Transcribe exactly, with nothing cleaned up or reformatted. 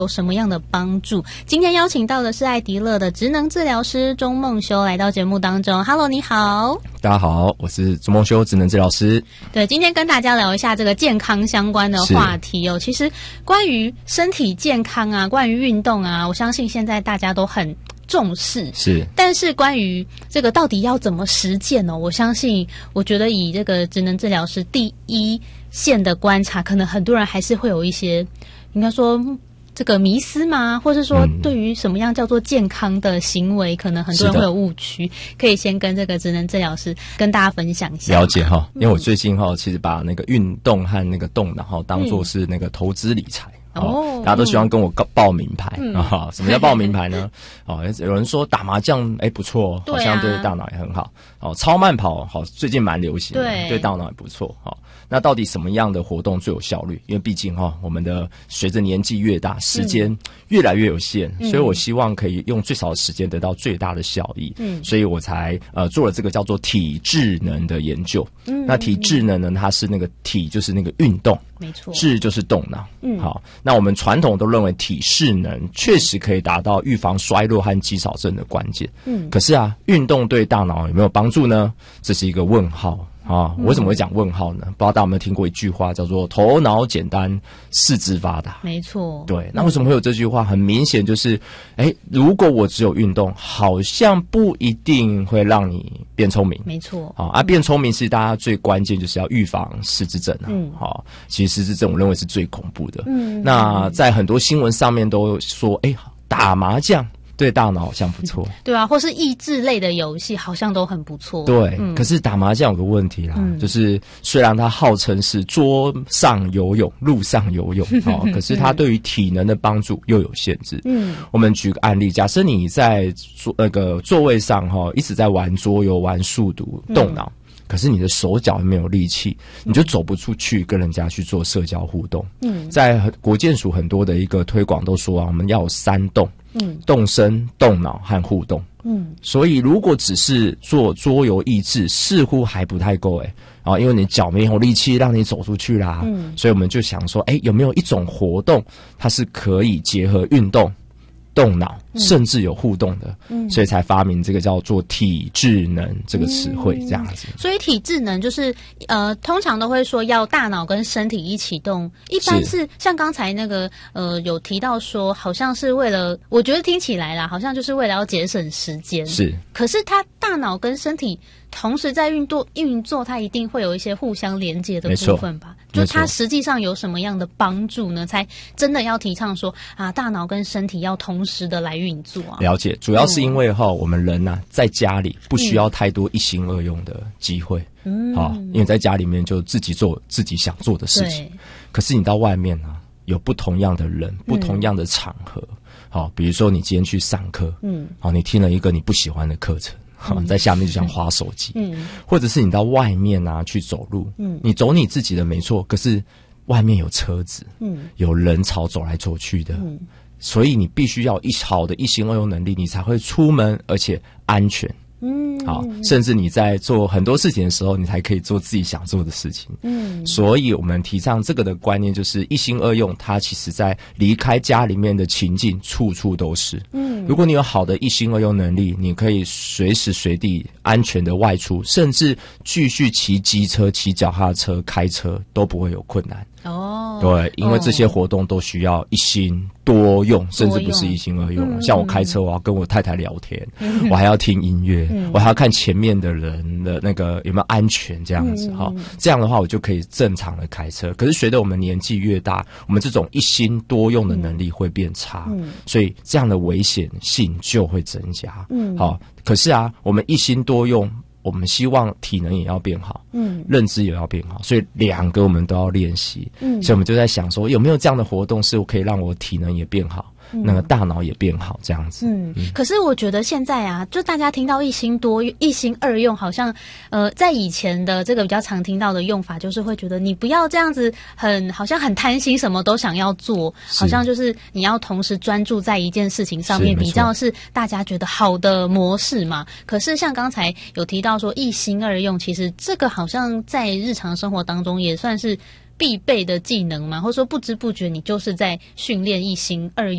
有什么样的帮助？今天邀请到的是爱迪乐的职能治疗师钟梦修来到节目当中。Hello， 你好。 大家好，我是钟梦修，职能治疗师。 对，今天跟大家聊一下这个健康相关的话题哦。其实关于身体健康啊，关于运动啊，我相信现在大家都很重视， 是， 但是关于这个到底要怎么实践呢？我相信，我觉得以这个职能治疗师第一线的观察，可能很多人还是会有一些，应该说这个迷思吗？或是说对于什么样叫做健康的行为，嗯、可能很多人会有误区，可以先跟这个职能治疗师跟大家分享一下。 了解哈，因为我最近哈，其实把那个运动和那个动脑哈当作是那个投资理财。嗯哦，大家都喜欢跟我报名牌、嗯、啊！什么叫报名牌呢？哦，有人说打麻将哎不错，好像对大脑也很好。哦，超慢跑好，最近蛮流行的，对，对大脑也不错。好、哦，那到底什么样的活动最有效率？因为毕竟哈、哦，我们的随着年纪越大，时间越来越有限，嗯、所以我希望可以用最少的时间得到最大的效益。嗯，所以我才呃做了这个叫做体智能的研究。嗯，那体智能呢，它是那个体就是那个运动。 没错， 智就是动脑。嗯，好，那我们传统都认为体适能确实可以达到预防衰弱和肌少症的关键。嗯，可是啊，运动对大脑有没有帮助呢？这是一个问号啊！我为什么会讲问号呢？不知道大家有没有听过一句话叫做"头脑简单，四肢发达"。 没错， 对。那为什么会有这句话？很明显就是，哎，如果我只有运动，好像不一定会让你变聪明。 没错， 啊，啊，变聪明是大家最关键，就是要预防失智症啊。嗯，好，其实失智症我认为是最恐怖的。嗯，那在很多新闻上面都说，哎，打麻将对大脑好像不错， 对啊，或是益智类的游戏好像都很不错。 对，嗯、可是打麻将有个问题啦，嗯、就是虽然它号称是桌上游泳、路上游泳，哦，可是它对于体能的帮助又有限制。嗯，我们举个案例，假设你在座那个座位上哈、哦，一直在玩桌游、玩数独、动脑。嗯，可是你的手脚没有力气，你就走不出去跟人家去做社交互动。嗯，在国健署很多的一个推广都说啊，我们要有三动，嗯，动身、动脑和互动。嗯，所以如果只是做桌游益智，似乎还不太够诶。啊，因为你脚没有力气让你走出去啦。嗯，所以我们就想说，哎，有没有一种活动，它是可以结合运动、动脑，甚至有互动的，嗯，所以才发明这个叫做体智能这个词汇，这样子。 所以体智能就是呃，通常都会说要大脑跟身体一起动，一般是像刚才那个呃有提到说，好像是为了，我觉得听起来啦，好像就是为了要节省时间。 是， 可是它大脑跟身体同时在运作运作，它一定会有一些互相连接的部分吧？就它实际上有什么样的帮助呢？才真的要提倡说啊，大脑跟身体要同时的来运作啊。 了解，主要是因为哈、哦，我们人呐、啊、在家里不需要太多一心二用的机会，嗯，好、哦，因为在家里面就自己做自己想做的事情。可是你到外面啊，有不同样的人，不同样的场合，好、哦，比如说你今天去上课，嗯，好、哦，你听了一个你不喜欢的课程。嗯、在下面就想滑手机，嗯，或者是你到外面啊去走路，嗯，你走你自己的没错，可是外面有车子，嗯，有人潮走来走去的，嗯，所以你必须要一好的一心二用能力，你才会出门，而且安全。嗯，好，甚至你在做很多事情的时候，你才可以做自己想做的事情。嗯，所以我们提倡这个的观念就是一心二用，它其实在离开家里面的情境，处处都是。嗯，如果你有好的一心二用能力，你可以随时随地安全的外出，甚至继续骑机车、骑脚踏车、开车都不会有困难。哦，对，因为这些活动都需要一心多用，甚至不是一心二用。嗯、像我开车，我要跟我太太聊天，嗯、我还要听音乐，嗯、我还要看前面的人的那个有没有安全这样子哈、嗯。这样的话，我就可以正常的开车。可是随着我们年纪越大，我们这种一心多用的能力会变差，嗯、所以这样的危险性就会增加。嗯，好，可是啊，我们一心多用。我们希望体能也要变好，嗯，认知也要变好，所以两个我们都要练习，嗯，所以我们就在想说，有没有这样的活动是可以让我体能也变好，嗯、那个大脑也变好，这样子。嗯， 嗯可是我觉得现在啊，就大家听到一心多一心二用，好像呃，在以前的这个比较常听到的用法，就是会觉得你不要这样子很，好像很贪心，什么都想要做，好像就是你要同时专注在一件事情上面，比较是大家觉得好的模式嘛。可是像刚才有提到说一心二用，其实这个好像在日常生活当中也算是必备的技能吗？或者说不知不觉你就是在训练一心二用？